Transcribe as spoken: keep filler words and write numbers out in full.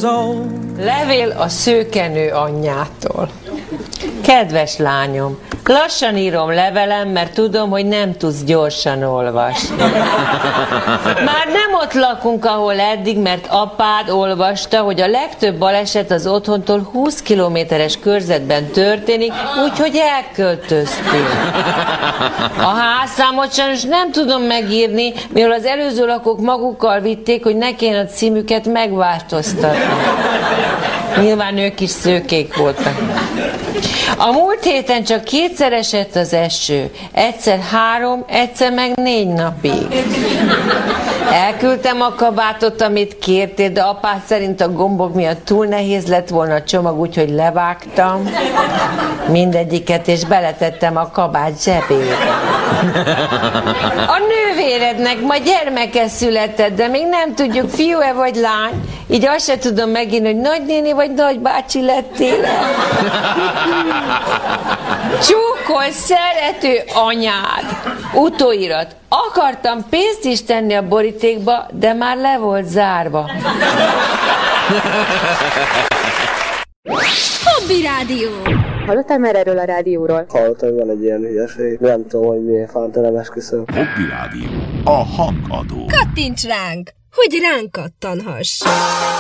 years old. Levél a szőkenő anyjától. Kedves lányom, lassan írom levelem, mert tudom, hogy nem tudsz gyorsan olvasni. Már nem ott lakunk, ahol eddig, mert apád olvasta, hogy a legtöbb baleset az otthontól húsz kilométeres körzetben történik, úgyhogy elköltöztünk. A házszámot sajnos nem tudom megírni, mivel az előző lakók magukkal vitték, hogy ne kéne a címüket megváltoztatni. Nyilván ők is szőkék voltak. A múlt héten csak kétszer esett az eső. Egyszer három, egyszer meg négy napig. Elküldtem a kabátot, amit kértél, de apád szerint a gombok miatt túl nehéz lett volna a csomag, úgyhogy levágtam mindegyiket, és beletettem a kabát zsebébe. A nővérednek ma gyermeke született, de még nem tudjuk, fiú-e vagy lány. Így azt se tudom megírni, hogy nagynéni vagy nagybácsi lettél. Csúkol, szerető anyád. Utóirat. Akartam pénzt is tenni a borítékba, de már le volt zárva. Hobby Rádió. Hallottál már erről a rádióról? Hallottam, hogy van egy ilyen hülyeség. Nem tudom, hogy miért fánta esküszöm. Hobby Rádió. A hangadó. Kattints ránk, hogy ránk kattanhass.